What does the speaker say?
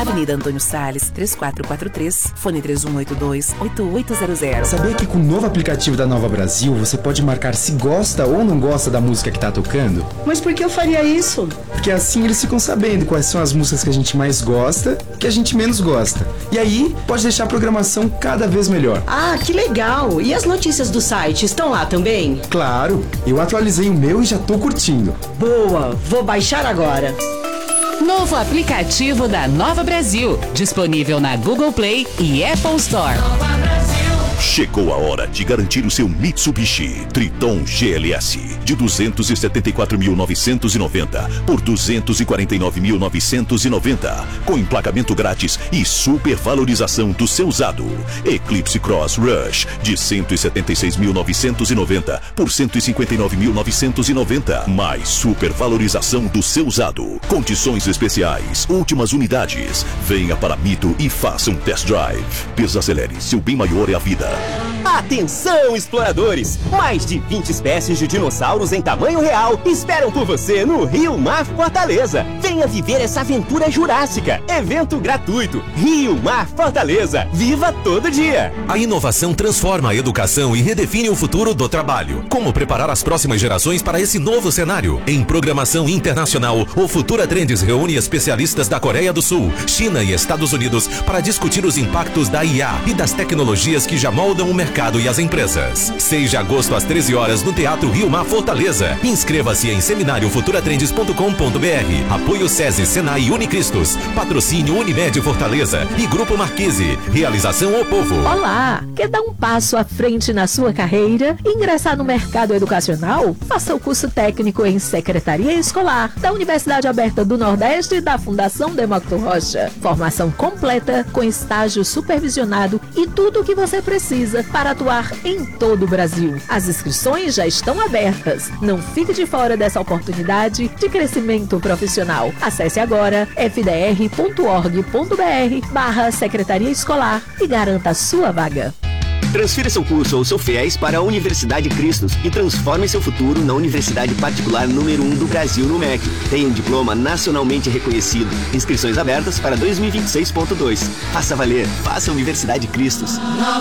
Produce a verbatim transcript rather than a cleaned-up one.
Avenida Antônio Salles, três quatro quatro três, fone três um oito dois, oito oito zero zero. Sabia que com o novo aplicativo da Nova Brasil, você pode marcar se gosta ou não gosta da música que tá tocando? Mas por que eu faria isso? Porque assim eles ficam sabendo quais são as músicas que a gente mais gosta e que a gente menos gosta. E aí, pode deixar a programação cada vez melhor. Ah, que legal! E as notícias do site estão lá também? Claro, eu atualizei o meu e já tô curtindo. Boa, vou baixar agora. Novo aplicativo da Nova Brasil, disponível na Google Play e Apple Store. Chegou a hora de garantir o seu Mitsubishi Triton G L S de duzentos e setenta e quatro mil novecentos e noventa por duzentos e quarenta e nove mil novecentos e noventa, com emplacamento grátis e supervalorização do seu usado. Eclipse Cross Rush de cento e setenta e seis mil novecentos e noventa por cento e cinquenta e nove mil novecentos e noventa, mais supervalorização do seu usado. Condições especiais, últimas unidades. Venha para Mito e faça um test drive. Desacelere, seu bem maior é a vida. Atenção, exploradores! Mais de vinte espécies de dinossauros em tamanho real esperam por você no Rio Mar Fortaleza. Venha viver essa aventura jurássica. Evento gratuito. Rio Mar Fortaleza. Viva todo dia! A inovação transforma a educação e redefine o futuro do trabalho. Como preparar as próximas gerações para esse novo cenário? Em programação internacional, o Futura Trends reúne especialistas da Coreia do Sul, China e Estados Unidos para discutir os impactos da I A e das tecnologias que já moldam o mercado e as empresas. seis de agosto às treze horas no Teatro Rio Mar Fortaleza. Inscreva-se em seminário futura trends ponto com ponto br. Apoio SESI, Senai e Unicristos. Patrocínio Unimed Fortaleza e Grupo Marquise. Realização O Povo. Olá! Quer dar um passo à frente na sua carreira e ingressar no mercado educacional? Faça o curso técnico em Secretaria Escolar da Universidade Aberta do Nordeste e da Fundação Demócrito Rocha. Formação completa com estágio supervisionado e tudo o que você precisa para atuar em todo o Brasil. As inscrições já estão abertas. Não fique de fora dessa oportunidade de crescimento profissional. Acesse agora f d r ponto org ponto br barra Secretaria Escolar e garanta a sua vaga. Transfira seu curso ou seu FIES para a Universidade Cristos e transforme seu futuro na universidade particular número um do Brasil no M E C. Tem um diploma nacionalmente reconhecido. Inscrições abertas para dois mil e vinte e seis ponto dois. Faça valer. Faça a Universidade Cristos. Nova